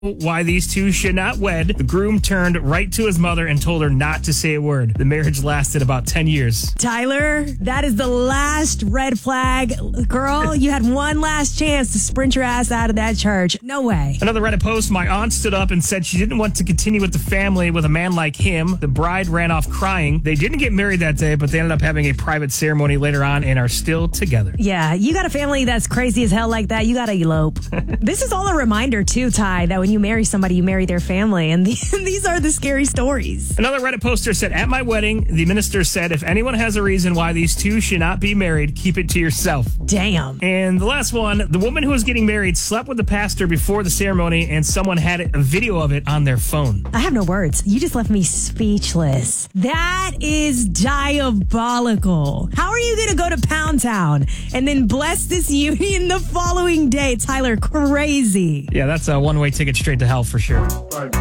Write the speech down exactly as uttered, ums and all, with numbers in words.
Why these two should not wed. The groom turned right to his mother and told her not to say a word. The marriage lasted about ten years. Tyler, that is the last red flag. Girl, you had one last chance to sprint your ass out of that church. No way. Another Reddit post, my aunt stood up and said she didn't want to continue with the family with a man like him. The bride ran off crying. They didn't get married that day, but they ended up having a private ceremony later on and are still together. Yeah, you got a family that's crazy as hell like that, you got to elope. This is all a reminder too, Ty, that when you marry somebody, you marry their family. And these, these are the scary stories. Another Reddit poster said, at my wedding, the minister said, if anyone has a reason why these two should not be married, keep it to yourself. Damn. And the last one, the woman who was getting married slept with the pastor before the ceremony and someone had a video of it on their phone. I have no words. You just left me speechless. That is diabolical. How are you going to go to Pound Town and then bless this union the following day? Tyler, crazy. Yeah, that's a one-way ticket straight to hell for sure.